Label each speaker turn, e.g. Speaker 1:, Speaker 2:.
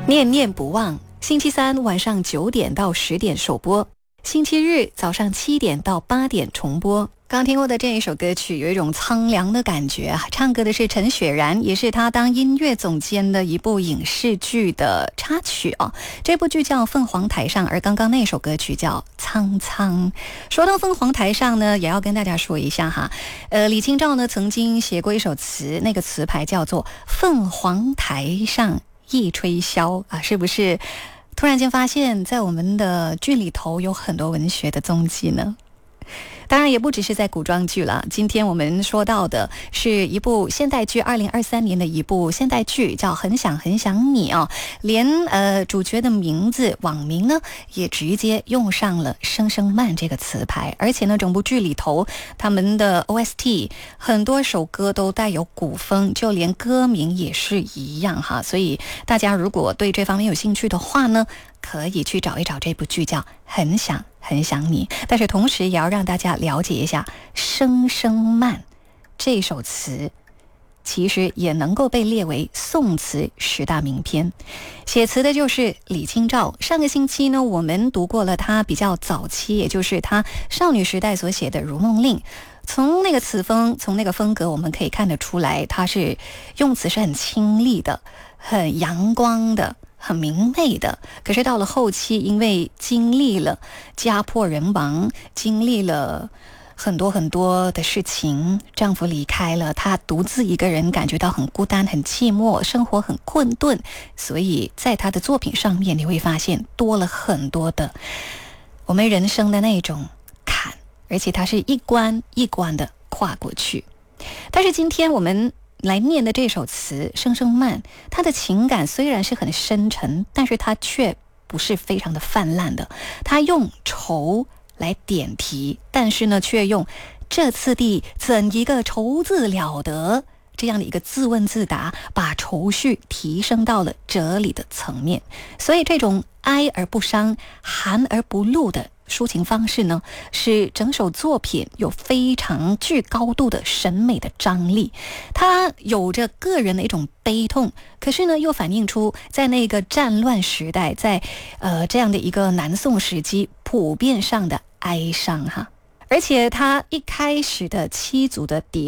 Speaker 1: 念念不忘，星期三晚上9点到10点首播，星期日早上7点到8点重播。刚听过的这一首歌曲有一种苍凉的感觉啊，唱歌的是陈雪然，也是她当音乐总监的一部影视剧的插曲啊。这部剧叫《凤凰台上》，而刚刚那首歌曲叫《苍苍》。说到凤凰台上呢，也要跟大家说一下哈，李清照呢曾经写过一首词，那个词牌叫做《凤凰台上一吹箫》啊，是不是？突然间发现，在我们的剧里头有很多文学的踪迹呢。当然也不只是在古装剧了，今天我们说到的是一部现代剧，2023年的一部现代剧叫《很想很想你》啊，连主角的名字网名呢也直接用上了声声慢这个词牌，而且呢整部剧里头他们的 OST 很多首歌都带有古风，就连歌名也是一样哈，所以大家如果对这方面有兴趣的话呢，可以去找一找这部剧叫《很想很想你》，但是同时也要让大家了解一下声声慢这首词其实也能够被列为宋词10大名篇，写词的就是李清照。上个星期呢我们读过了他比较早期，也就是他少女时代所写的《如梦令》，从那个词风，从那个风格我们可以看得出来，他是用词是很清丽的，很阳光的，很明媚的。可是到了后期，因为经历了家破人亡，经历了很多的事情，丈夫离开了，她独自一个人感觉到很孤单很寂寞，生活很困顿，所以在她的作品上面你会发现多了很多的我们人生的那种坎，而且她是一关一关的跨过去。但是今天我们来念的这首词声声慢，它的情感虽然是很深沉，但是它却不是非常的泛滥的，它用愁来点题，但是呢却用这次第怎一个愁字了得这样的一个自问自答，把愁绪提升到了哲理的层面。所以这种哀而不伤，含而不露的抒情方式呢，使整首作品有非常具高度的审美的张力。它有着个人的一种悲痛，可是呢又反映出在那个战乱时代，在这样的一个南宋时期普遍上的哀伤哈。而且它一开始的7组的